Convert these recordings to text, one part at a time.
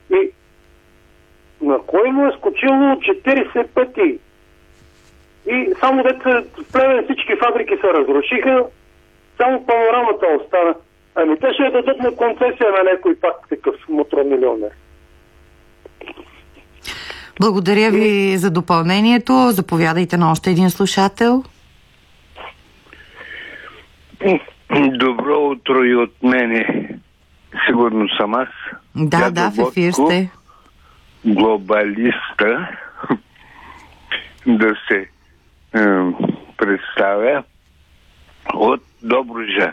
И на кой му е скочило 40 пъти? И само деца в Плевен всички фабрики се разрушиха, само панорамата остана. Ами те ще дадат на концесия на някой пак такъв мотромилионер. Благодаря ви за допълнението. Заповядайте на още един слушател. Добро утро и от мене. Сигурно съм аз. Да, в ефир сте. Глобалиста да се представя от Добруджа.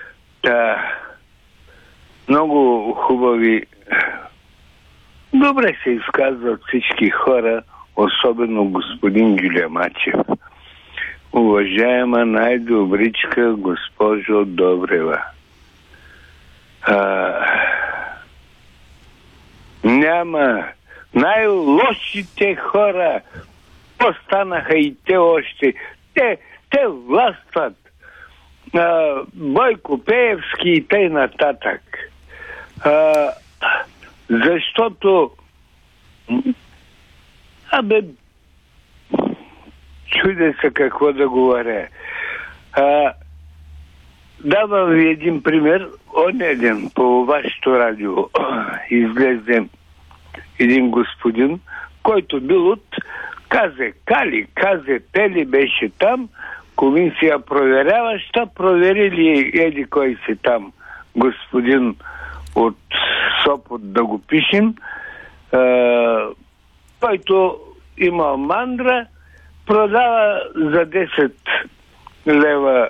Много хубави, добре се изказват всички хора, особено господин Гюлямачев. Уважаема най-добричка госпожо Добрева, няма най-лошите хора, останаха и те още. Те властват. Бойко Пеевски и тъй нататък. Защото чудя се какво да говоря. Давам ви един пример. Оня ден по вашето радио излезе един господин, който бил от КЗП беше там, комисия проверяваща, проверили еди кой си там господин от Сопот, да го пишем, който има мандра, продава за 10 лева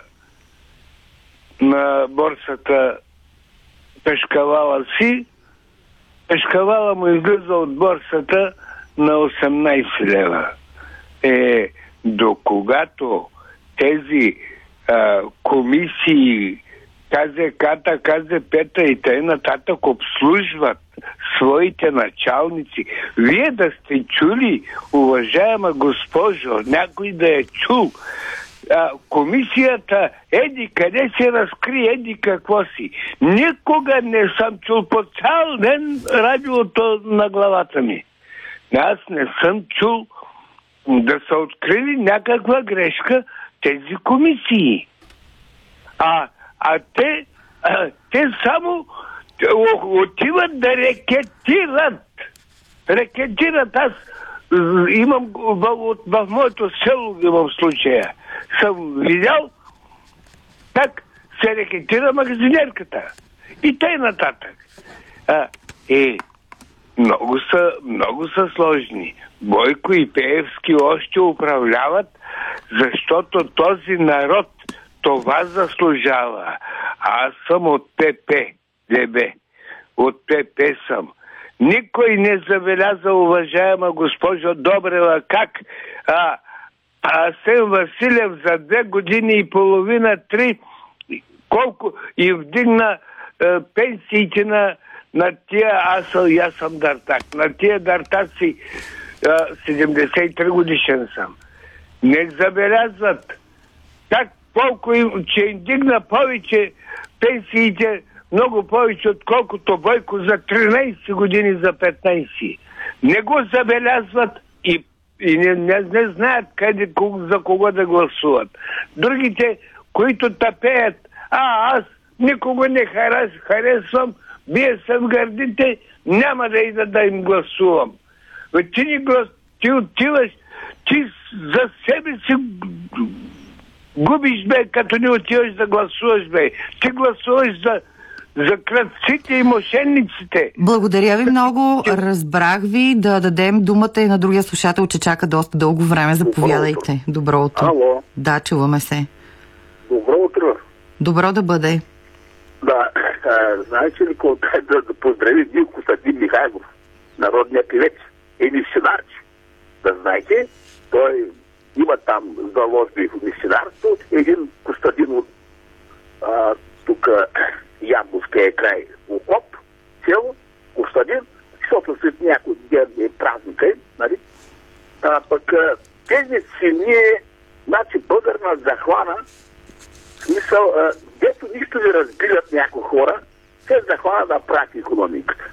на борсата пешкавала си. Пешкавала му излиза от борсата на 18 лева. До когато тези комисии, КЗК-та, КЗП-та и т.н. обслужват своите началници. Вие да сте чули, уважаема госпожо, някой да е чул, комисията еди къде се разкри, еди какво си. Никога не съм чул по цял ден радиото на главата ми. Аз не съм чул да са открили някаква грешка тези комисии. Те само отиват да рекетират. Аз имам в моето село имам случая. Съм видял как се рекетира магазинерката. И тъй нататък. Много са сложни. Бойко и Пеевски още управляват, защото този народ това заслужава. Аз съм от ПП, ДБ. От ПП съм. Никой не забеляза, уважаема госпожо Добрева, как Асен Василев за 2 години и половина, 3, колко и вдигна пенсиите на тия, аз съм дартак. На тия дартаци 73 годишен съм. Не забелязват как че им дигна повече пенсиите, много повече, отколкото Бойко за 13 години, за 15. Не го забелязват и не знаят за кого да гласуват. Другите, които тъпеят, аз никого не харесвам, бие съм гърдите, няма да ида да им гласувам. Ти отиваш, ти за себе си губиш, като не отиваш да гласуваш, Ти гласуваш за крадците и мошенниците. Благодаря ви много. Разбрах ви. Да дадем думата и на другия слушател, че чака доста дълго време. Заповядайте. Добро утро. Ало. Да, чуваме се. Добро утро. Добро да бъде. Да, знаете ли да поздрави Дилко Садим Михайлов, народния певец, мисионарче. Да знаете, той има там заложби в мисионарство, един Костадин от тук Ямбовския край Окоп, село Костадин, защото след някой ден е празника, нали? Пък тези сини, значи българна захвана, в смисъл, дето нищо не разбират някои хора, се захвана да прави икономика.